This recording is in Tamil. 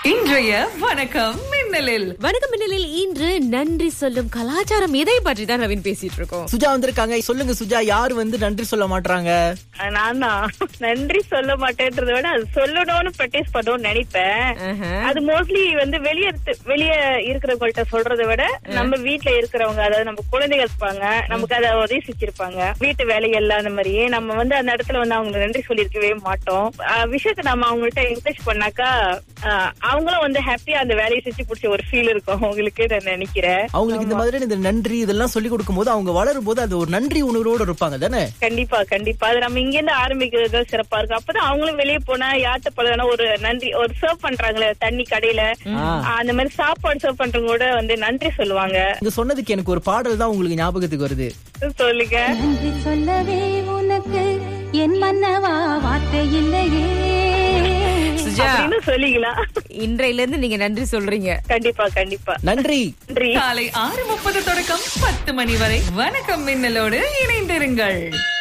இன்றைய வணக்கம் மின்னலில் இன்று நன்றி சொல்லும் கலாச்சாரம் இதை பற்றி தான் ரவின் பேசிட்டு இருக்கோம். சுஜா வந்திருக்காங்க. சொல்லுங்க சுஜா, யாரு நன்றி சொல்ல மாட்டாங்க? நான் தான் நன்றி சொல்ல மாட்டேன்றத விட அது சொல்லணும்னு ப்ராக்டிஸ் பண்ணணும்னு நினைப்பேன். அது மோஸ்ட்லி வெளியே இருக்கிறவங்கள்ட்ட சொல்றதை விட நம்ம வீட்டுல இருக்கிறவங்க, அதாவது நம்ம குழந்தைகள் இருப்பாங்க, நமக்கு அதை உதவி செஞ்சிருப்பாங்க, வீட்டு வேலைகள்லாம் அந்த மாதிரியே நம்ம அந்த இடத்துல அவங்களுக்கு நன்றி சொல்லிருக்கவே மாட்டோம். விஷயத்த நம்ம அவங்கள்ட்ட என்கரேஜ் பண்ணாக்கா அவங்களும் ஹாப்பியா அந்த வேலையை செஞ்சு பிடிச்ச ஒரு ஃபீல் இருக்கும் அவங்களுக்கு. நான் நினைக்கிறேன் அவங்களுக்கு இந்த மாதிரி இந்த நன்றி இதெல்லாம் சொல்லி கொடுக்கும் போது அவங்க வளரும் போது அது ஒரு நன்றி உணர்வோடு இருப்பாங்க தானே? கண்டிப்பா கண்டிப்பா. அது நம்ம இங்க இருந்து ஆரம்பிக்கிறது சிறப்பா இருக்கும். அப்பதான் அவங்களும் வெளியே போனா யார்கிட்ட பழகினா ஒரு நன்றி, ஒரு சர்வ் பண்றாங்களே தண்ணி கடையில அந்த மாதிரி சாப்பாடு சர்வ் பண்றவங்க கூட நன்றி சொல்லுவாங்க. நீங்க சொன்னதுக்கு எனக்கு ஒரு பாடல் தான் உங்களுக்கு ஞாபகத்துக்கு வருது. சொல்லுங்க. நன்றி சொல்லவே உனக்கு என் மன்னவா வார்த்தை இல்லையே. சுஜா, சொல்லிக்கலாம். இன்றையில இருந்து நீங்க நன்றி சொல்றீங்க. கண்டிப்பா கண்டிப்பா. நன்றி. காலை 6:30 தொடக்கம் 10 மணி வரை வணக்கம் மின்னலோடு இணைந்திருங்கள்.